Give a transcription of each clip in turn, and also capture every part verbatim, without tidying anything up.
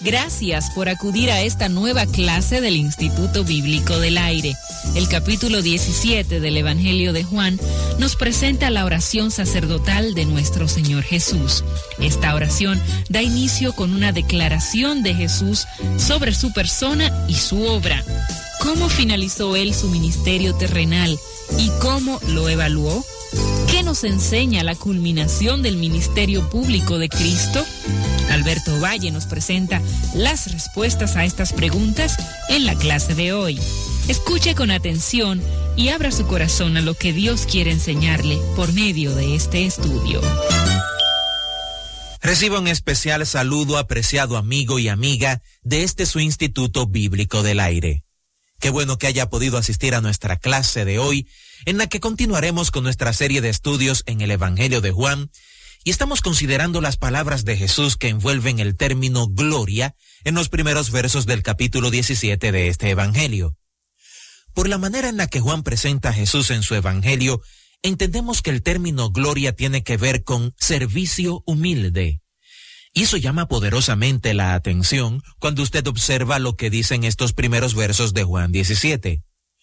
Gracias por acudir a esta nueva clase del Instituto Bíblico del Aire. El capítulo diecisiete del Evangelio de Juan nos presenta la oración sacerdotal de nuestro Señor Jesús. Esta oración da inicio con una declaración de Jesús sobre su persona y su obra. ¿Cómo finalizó él su ministerio terrenal y cómo lo evaluó? ¿Qué nos enseña la culminación del ministerio público de Cristo? Alberto Valle nos presenta las respuestas a estas preguntas en la clase de hoy. Escuche con atención y abra su corazón a lo que Dios quiere enseñarle por medio de este estudio. Reciba un especial saludo, apreciado amigo y amiga de este su Instituto Bíblico del Aire. Qué bueno que haya podido asistir a nuestra clase de hoy, en la que continuaremos con nuestra serie de estudios en el Evangelio de Juan, y estamos considerando las palabras de Jesús que envuelven el término gloria en los primeros versos del capítulo diecisiete de este Evangelio. Por la manera en la que Juan presenta a Jesús en su Evangelio, entendemos que el término gloria tiene que ver con servicio humilde. Y eso llama poderosamente la atención cuando usted observa lo que dicen estos primeros versos de Juan diecisiete.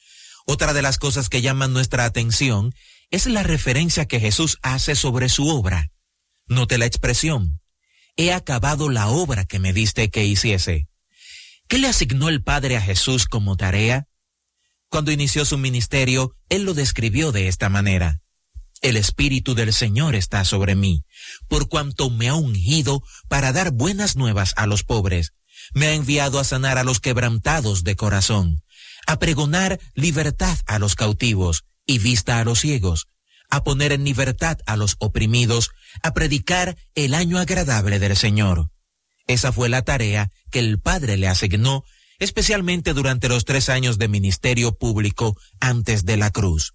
Otra de las cosas que llaman nuestra atención es la referencia que Jesús hace sobre su obra. Note la expresión: he acabado la obra que me diste que hiciese. ¿Qué le asignó el Padre a Jesús como tarea? Cuando inició su ministerio, él lo describió de esta manera: el Espíritu del Señor está sobre mí, por cuanto me ha ungido para dar buenas nuevas a los pobres. Me ha enviado a sanar a los quebrantados de corazón, a pregonar libertad a los cautivos y vista a los ciegos, a poner en libertad a los oprimidos, a predicar el año agradable del Señor. Esa fue la tarea que el Padre le asignó, especialmente durante los tres años de ministerio público antes de la cruz.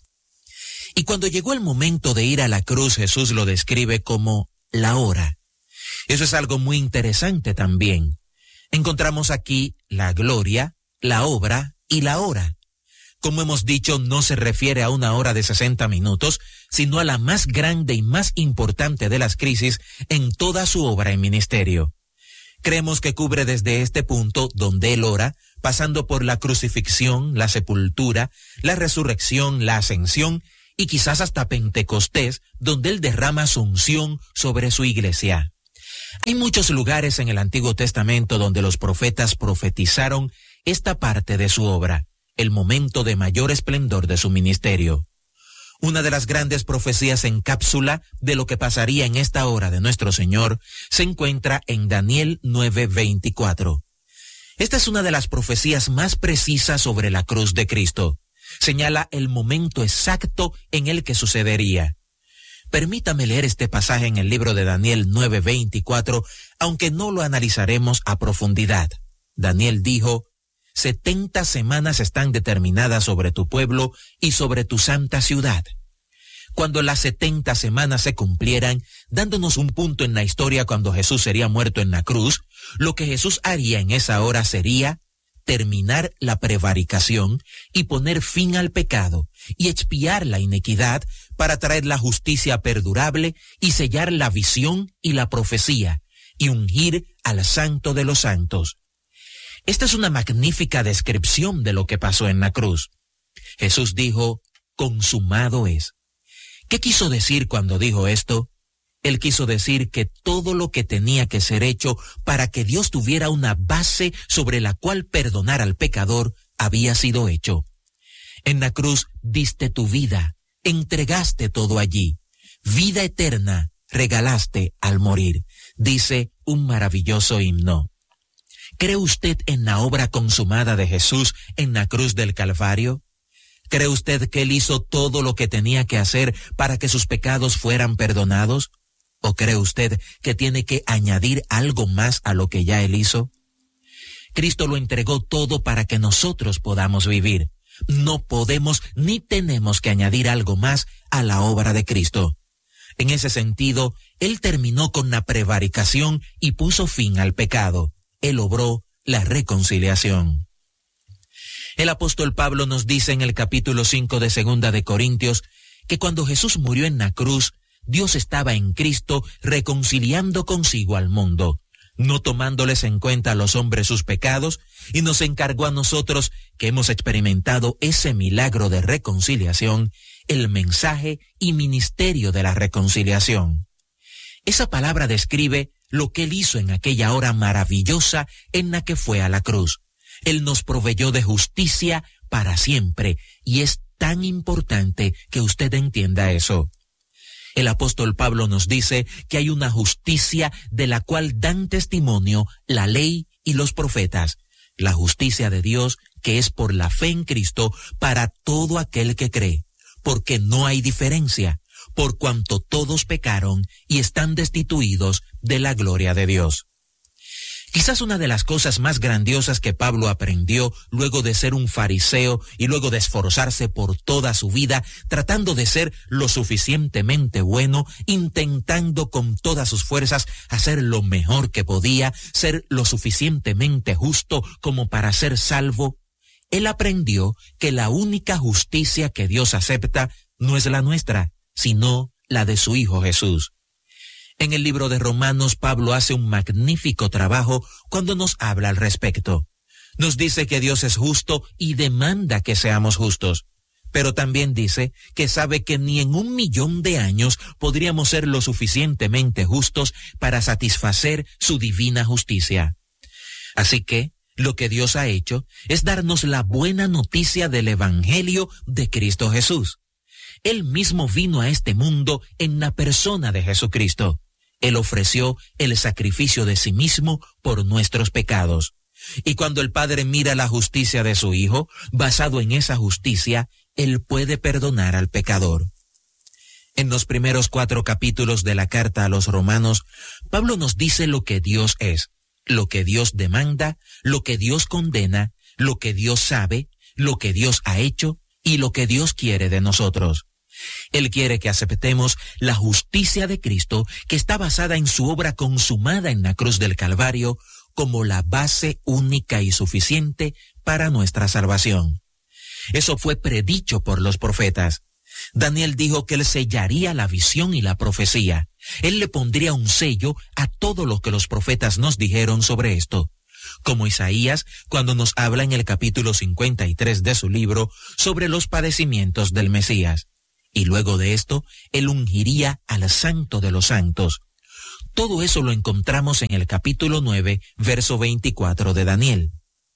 Y cuando llegó el momento de ir a la cruz, Jesús lo describe como la hora. Eso es algo muy interesante también. Encontramos aquí la gloria, la obra y la hora. Como hemos dicho, no se refiere a una hora de sesenta minutos, sino a la más grande y más importante de las crisis en toda su obra y ministerio. Creemos que cubre desde este punto donde él ora, pasando por la crucifixión, la sepultura, la resurrección, la ascensión y quizás hasta Pentecostés, donde él derrama su unción sobre su iglesia. Hay muchos lugares en el Antiguo Testamento donde los profetas profetizaron esta parte de su obra, el momento de mayor esplendor de su ministerio. Una de las grandes profecías en cápsula de lo que pasaría en esta hora de nuestro Señor se encuentra en Daniel nueve veinticuatro. Esta es una de las profecías más precisas sobre la cruz de Cristo. Señala el momento exacto en el que sucedería. Permítame leer este pasaje en el libro de Daniel nueve veinticuatro, aunque no lo analizaremos a profundidad. Daniel dijo: setenta semanas están determinadas sobre tu pueblo y sobre tu santa ciudad. Cuando las setenta semanas se cumplieran, dándonos un punto en la historia cuando Jesús sería muerto en la cruz, lo que Jesús haría en esa hora sería terminar la prevaricación y poner fin al pecado y expiar la iniquidad para traer la justicia perdurable y sellar la visión y la profecía y ungir al Santo de los Santos. Esta es una magnífica descripción de lo que pasó en la cruz. Jesús dijo: consumado es. ¿Qué quiso decir cuando dijo esto? Él quiso decir que todo lo que tenía que ser hecho para que Dios tuviera una base sobre la cual perdonar al pecador había sido hecho. En la cruz diste tu vida, entregaste todo allí. Vida eterna regalaste al morir, dice un maravilloso himno. ¿Cree usted en la obra consumada de Jesús en la cruz del Calvario? ¿Cree usted que él hizo todo lo que tenía que hacer para que sus pecados fueran perdonados? ¿O cree usted que tiene que añadir algo más a lo que ya él hizo? Cristo lo entregó todo para que nosotros podamos vivir. No podemos ni tenemos que añadir algo más a la obra de Cristo. En ese sentido, él terminó con la prevaricación y puso fin al pecado. Él obró la reconciliación. El apóstol Pablo nos dice en el capítulo cinco de Segunda de Corintios que cuando Jesús murió en la cruz, Dios estaba en Cristo reconciliando consigo al mundo, no tomándoles en cuenta a los hombres sus pecados, y nos encargó a nosotros, que hemos experimentado ese milagro de reconciliación, el mensaje y ministerio de la reconciliación. Esa palabra describe lo que Él hizo en aquella hora maravillosa en la que fue a la cruz. Él nos proveyó de justicia para siempre, y es tan importante que usted entienda eso. El apóstol Pablo nos dice que hay una justicia de la cual dan testimonio la ley y los profetas, la justicia de Dios que es por la fe en Cristo para todo aquel que cree, porque no hay diferencia, por cuanto todos pecaron y están destituidos de la gloria de Dios. Quizás una de las cosas más grandiosas que Pablo aprendió luego de ser un fariseo y luego de esforzarse por toda su vida, tratando de ser lo suficientemente bueno, intentando con todas sus fuerzas hacer lo mejor que podía, ser lo suficientemente justo como para ser salvo, él aprendió que la única justicia que Dios acepta no es la nuestra, sino la de su Hijo Jesús. En el libro de Romanos, Pablo hace un magnífico trabajo cuando nos habla al respecto. Nos dice que Dios es justo y demanda que seamos justos, pero también dice que sabe que ni en un millón de años podríamos ser lo suficientemente justos para satisfacer su divina justicia. Así que, lo que Dios ha hecho es darnos la buena noticia del Evangelio de Cristo Jesús. Él mismo vino a este mundo en la persona de Jesucristo. Él ofreció el sacrificio de sí mismo por nuestros pecados. Y cuando el Padre mira la justicia de su Hijo, basado en esa justicia, Él puede perdonar al pecador. En los primeros cuatro capítulos de la carta a los Romanos, Pablo nos dice lo que Dios es, lo que Dios demanda, lo que Dios condena, lo que Dios sabe, lo que Dios ha hecho y lo que Dios quiere de nosotros. Él quiere que aceptemos la justicia de Cristo, que está basada en su obra consumada en la cruz del Calvario, como la base única y suficiente para nuestra salvación. Eso fue predicho por los profetas. Daniel dijo que él sellaría la visión y la profecía. Él le pondría un sello a todo lo que los profetas nos dijeron sobre esto. Como Isaías, cuando nos habla en el capítulo cincuenta y tres de su libro sobre los padecimientos del Mesías. Y luego de esto, él ungiría al Santo de los Santos. Todo eso lo encontramos en el capítulo nueve, verso veinticuatro de Daniel.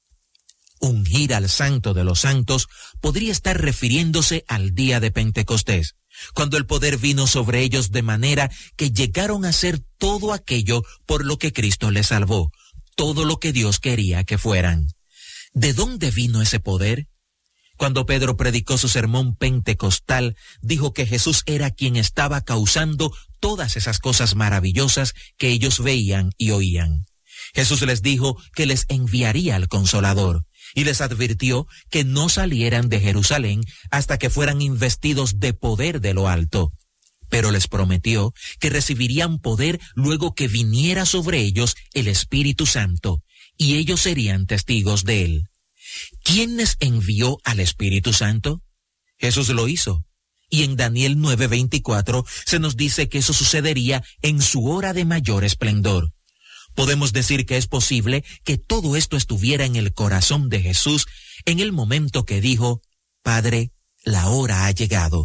Ungir al Santo de los Santos podría estar refiriéndose al día de Pentecostés, cuando el poder vino sobre ellos de manera que llegaron a ser todo aquello por lo que Cristo les salvó, todo lo que Dios quería que fueran. ¿De dónde vino ese poder? Cuando Pedro predicó su sermón pentecostal, dijo que Jesús era quien estaba causando todas esas cosas maravillosas que ellos veían y oían. Jesús les dijo que les enviaría al Consolador y les advirtió que no salieran de Jerusalén hasta que fueran investidos de poder de lo alto. Pero les prometió que recibirían poder luego que viniera sobre ellos el Espíritu Santo, y ellos serían testigos de él. ¿Quién les envió al Espíritu Santo? Jesús lo hizo. Y en Daniel nueve veinticuatro se nos dice que eso sucedería en su hora de mayor esplendor. Podemos decir que es posible que todo esto estuviera en el corazón de Jesús en el momento que dijo, Padre, la hora ha llegado.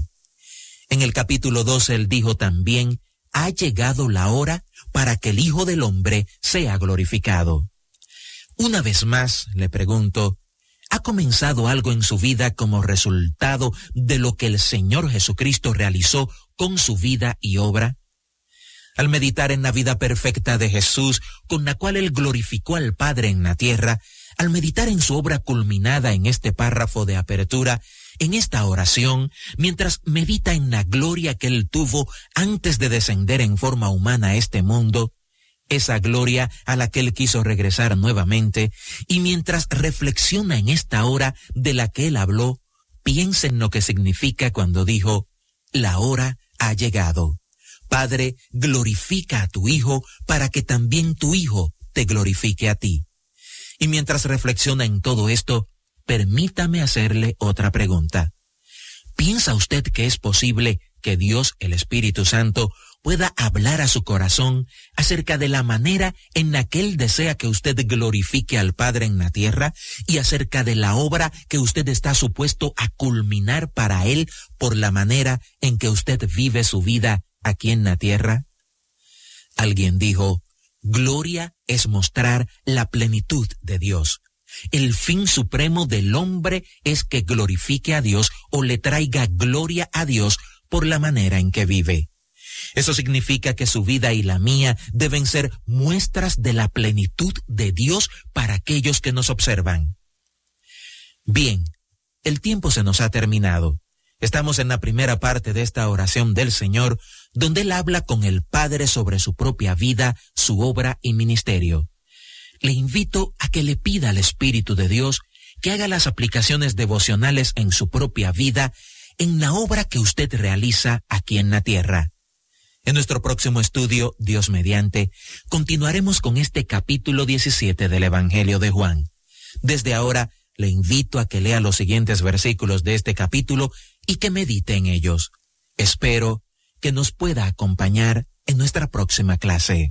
En el capítulo doce él dijo también, ha llegado la hora para que el Hijo del Hombre sea glorificado. Una vez más, le pregunto, ¿ha comenzado algo en su vida como resultado de lo que el Señor Jesucristo realizó con su vida y obra? Al meditar en la vida perfecta de Jesús, con la cual él glorificó al Padre en la tierra, al meditar en su obra culminada en este párrafo de apertura, en esta oración, mientras medita en la gloria que él tuvo antes de descender en forma humana a este mundo, esa gloria a la que él quiso regresar nuevamente, y mientras reflexiona en esta hora de la que él habló, piensa en lo que significa cuando dijo, la hora ha llegado. Padre, glorifica a tu Hijo para que también tu Hijo te glorifique a ti. Y mientras reflexiona en todo esto, permítame hacerle otra pregunta. ¿Piensa usted que es posible que Dios, el Espíritu Santo, pueda hablar a su corazón acerca de la manera en la que Él desea que usted glorifique al Padre en la tierra y acerca de la obra que usted está supuesto a culminar para Él por la manera en que usted vive su vida aquí en la tierra? Alguien dijo, gloria es mostrar la plenitud de Dios. El fin supremo del hombre es que glorifique a Dios o le traiga gloria a Dios por la manera en que vive. Eso significa que su vida y la mía deben ser muestras de la plenitud de Dios para aquellos que nos observan. Bien, el tiempo se nos ha terminado. Estamos en la primera parte de esta oración del Señor, donde Él habla con el Padre sobre su propia vida, su obra y ministerio. Le invito a que le pida al Espíritu de Dios que haga las aplicaciones devocionales en su propia vida, en la obra que usted realiza aquí en la tierra. En nuestro próximo estudio, Dios mediante, continuaremos con este capítulo diecisiete del Evangelio de Juan. Desde ahora, le invito a que lea los siguientes versículos de este capítulo y que medite en ellos. Espero que nos pueda acompañar en nuestra próxima clase.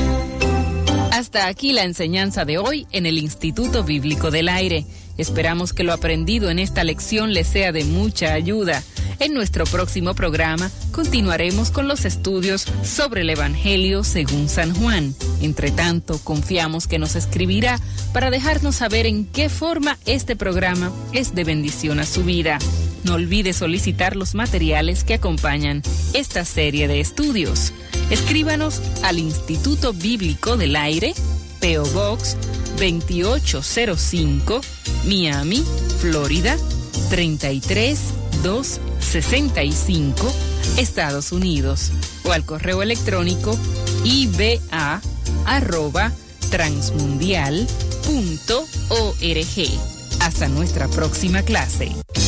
Hasta aquí la enseñanza de hoy en el Instituto Bíblico del Aire. Esperamos que lo aprendido en esta lección les sea de mucha ayuda. En nuestro próximo programa continuaremos con los estudios sobre el Evangelio según San Juan. Entre tanto, confiamos que nos escribirá para dejarnos saber en qué forma este programa es de bendición a su vida. No olvide solicitar los materiales que acompañan esta serie de estudios. Escríbanos al Instituto Bíblico del Aire, P O Box veintiocho cero cinco, Miami, Florida, treinta y tres mil doscientos sesenta y cinco, Estados Unidos, o al correo electrónico i b a arroba transmundial punto org. Hasta nuestra próxima clase.